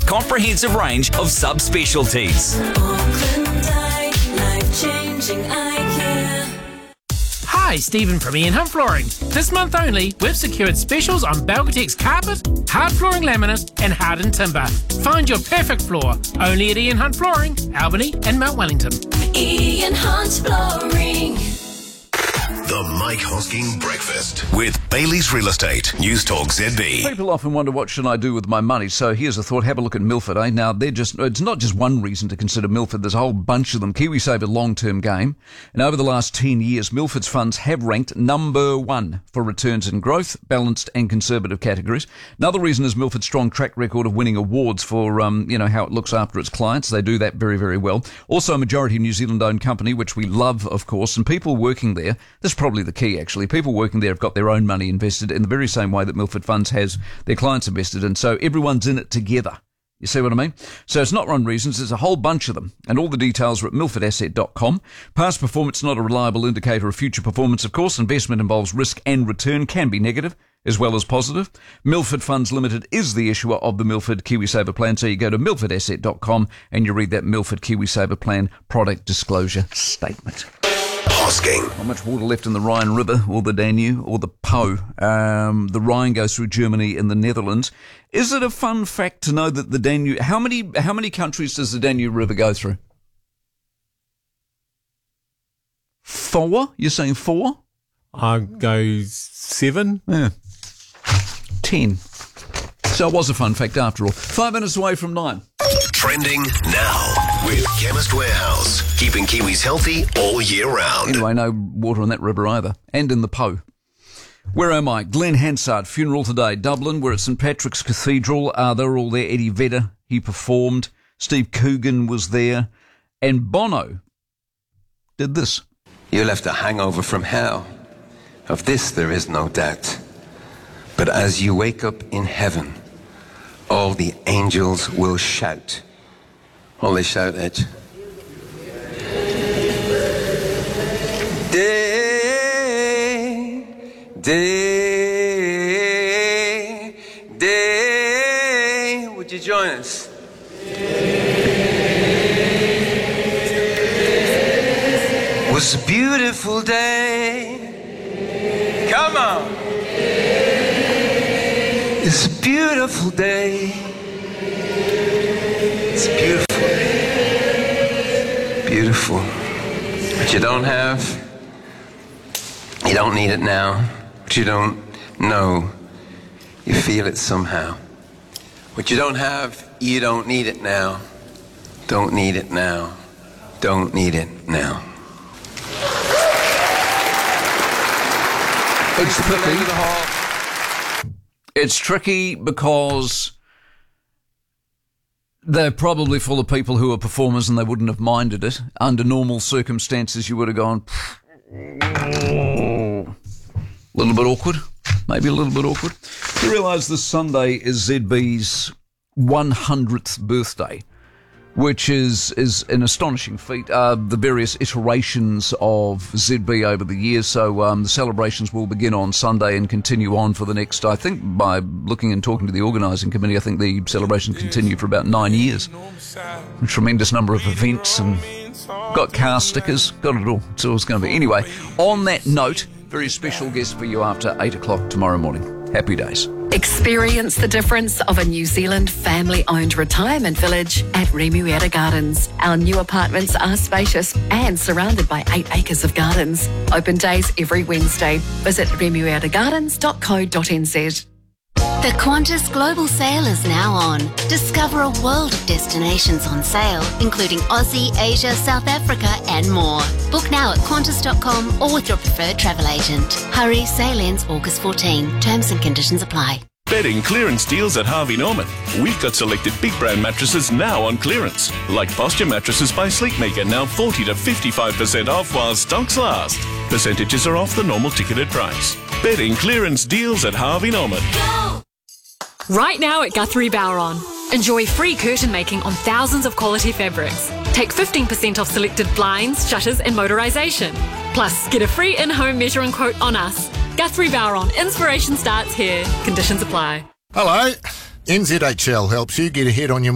comprehensive range of subspecialties. Auckland Eye, life-changing eye care. Hi, Stephen from Ian Hunt Flooring. This month only, we've secured specials on Belgatex carpet, hard flooring laminate and hardened timber. Find your perfect floor only at Ian Hunt Flooring, Albany and Mount Wellington. Ian Hunt Flooring. The Mike Hosking Breakfast with Bailey's Real Estate. News Talk ZB. People often wonder, what should I do with my money? So here's a thought. Have a look at Milford. Now, it's not just one reason to consider Milford. There's a whole bunch of them. KiwiSaver long-term game. And over the last 10 years, Milford's funds have ranked number one for returns in growth, balanced and conservative categories. Another reason is Milford's strong track record of winning awards for, how it looks after its clients. They do that very, very well. Also a majority New Zealand-owned company, which we love, of course, and people working there. This is probably the key, actually. People working there have got their own money invested in the very same way that Milford Funds has their clients invested in. So everyone's in it together. You see what I mean? So it's not one reason, there's a whole bunch of them. And all the details are at milfordasset.com. Past performance is not a reliable indicator of future performance, of course. Investment involves risk and return, can be negative as well as positive. Milford Funds Limited is the issuer of the Milford KiwiSaver plan. So you go to milfordasset.com and you read that Milford KiwiSaver plan product disclosure statement. Hosking. Not much water left in the Rhine River or the Danube or the Po. The Rhine goes through Germany and the Netherlands. Is it a fun fact to know that the Danube... How many countries does the Danube River go through? 4? You're saying 4? I go 7. Yeah. 10. So it was a fun fact after all. 5 minutes away from 9. Trending now with Chemist Warehouse. Keeping Kiwis healthy all year round. Anyway, no water in that river either. And in the Po. Where am I? Glenn Hansard, funeral today. Dublin, we're at St Patrick's Cathedral. They're all there. Eddie Vedder, he performed. Steve Coogan was there. And Bono did this. You left a hangover from hell. Of this there is no doubt. But as you wake up in heaven, all the angels will shout. All they shout at you. Day. Would you join us? Was a beautiful day. Come on. It's a beautiful day. It's a beautiful day. Beautiful. What you don't have, you don't need it now. What you don't know, you feel it somehow. What you don't have, you don't need it now. Don't need it now. Don't need it now. It's tricky. It's tricky because they're probably full of people who are performers and they wouldn't have minded it. Under normal circumstances, you would have gone, a little bit awkward, maybe a little bit awkward. You realise this Sunday is ZB's 100th birthday, which is an astonishing feat. The various iterations of ZB over the years. So the celebrations will begin on Sunday and continue on for the next, I think, by looking and talking to the organising committee, I think the celebrations continue for about 9 years. A tremendous number of events and got car stickers, got it all. It's all it's going to be. Anyway, on that note, very special guest for you after 8 o'clock tomorrow morning. Happy days. Experience the difference of a New Zealand family-owned retirement village at Remuera Gardens. Our new apartments are spacious and surrounded by 8 acres of gardens. Open days every Wednesday. Visit remueragardens.co.nz. The Qantas Global Sale is now on. Discover a world of destinations on sale, including Aussie, Asia, South Africa and more. Book now at qantas.com or with your preferred travel agent. Hurry, sale ends August 14. Terms and conditions apply. Bedding clearance deals at Harvey Norman. We've got selected big brand mattresses now on clearance. Like Posture Mattresses by Sleepmaker, now 40 to 55% off while stocks last. Percentages are off the normal ticketed price. Bedding clearance deals at Harvey Norman. Go! Right now at Guthrie Bowron. Enjoy free curtain making on thousands of quality fabrics. Take 15% off selected blinds, shutters and motorisation. Plus, get a free in-home measuring quote on us. Guthrie Bowron. Inspiration starts here. Conditions apply. Hello. NZHL helps you get ahead on your